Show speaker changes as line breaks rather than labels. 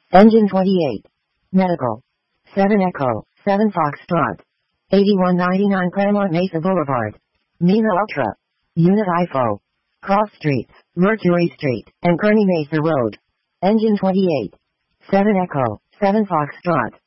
Engine 28. Medical. 7 Echo, 7 Foxtrot. 8199 Claremont Mesa Boulevard. Mina Ultra. Unit IFO. Cross Streets, Mercury Street, and Kearny Mesa Road. Engine 28. 7 Echo, 7 Foxtrot.